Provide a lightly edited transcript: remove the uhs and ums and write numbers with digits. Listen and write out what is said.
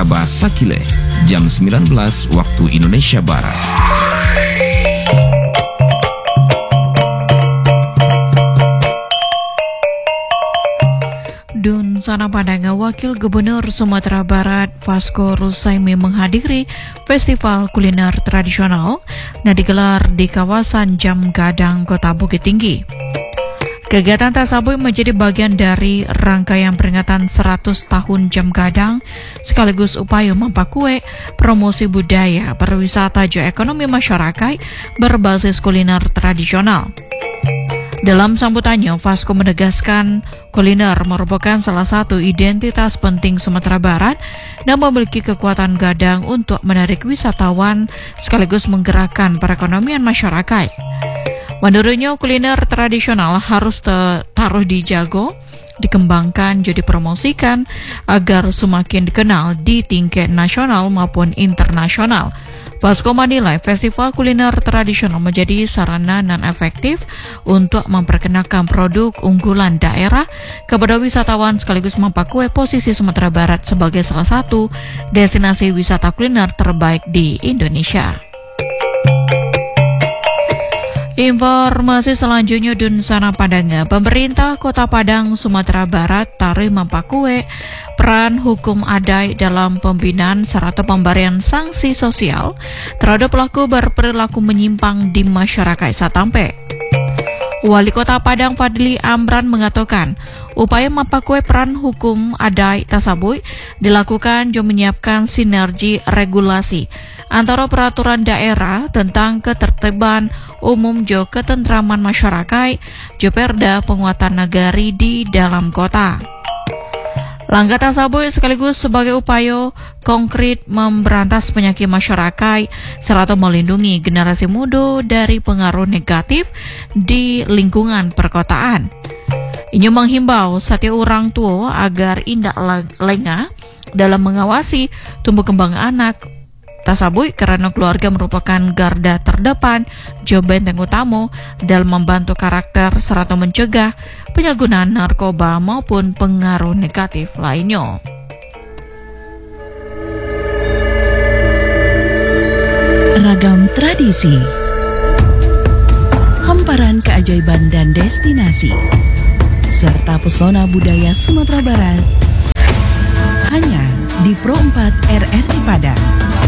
Aba Sakile, jam 19 waktu Indonesia Barat. Dun Sana Padang, Wakil Gubernur Sumatera Barat Vasco Rusaimi menghadiri festival kuliner tradisional yang digelar di kawasan Jam Gadang, Kota Bukit Tinggi. Kegiatan tersebut menjadi bagian dari rangkaian peringatan 100 tahun Jam Gadang sekaligus upaya mempakue promosi budaya pariwisata ekonomi masyarakat berbasis kuliner tradisional. Dalam sambutannya, Vasco menegaskan kuliner merupakan salah satu identitas penting Sumatera Barat dan memiliki kekuatan gadang untuk menarik wisatawan sekaligus menggerakkan perekonomian masyarakat. Menurutnya, kuliner tradisional harus taruh dijago, dikembangkan, jadi dipromosikan agar semakin dikenal di tingkat nasional maupun internasional. Vasco menilai festival kuliner tradisional menjadi sarana non efektif untuk memperkenalkan produk unggulan daerah kepada wisatawan sekaligus mempakue posisi Sumatera Barat sebagai salah satu destinasi wisata kuliner terbaik di Indonesia. Informasi selanjutnya Dun Sana Padang, pemerintah Kota Padang, Sumatera Barat tarih mempakue peran hukum adai dalam pembinaan serta pemberian sanksi sosial terhadap pelaku berperilaku menyimpang di masyarakat Satampe. Wali Kota Padang Fadli Amran mengatakan, upaya mempakue peran hukum adai tersebut dilakukan untuk menyiapkan sinergi regulasi antara peraturan daerah tentang ketertiban umum jo ketentraman masyarakat jo perda penguatan nagari di dalam kota. Langkah tersebut sekaligus sebagai upaya konkret memberantas penyakit masyarakat serta melindungi generasi muda dari pengaruh negatif di lingkungan perkotaan. Ini menghimbau setiap orang tua agar indak lengah dalam mengawasi tumbuh kembang anak tersebut karena keluarga merupakan garda terdepan jo benteng utama dalam membantu karakter serta mencegah penyalahgunaan narkoba maupun pengaruh negatif lainnya. Ragam tradisi, hamparan keajaiban dan destinasi, serta pesona budaya Sumatera Barat hanya di Pro 4 RRI Padang.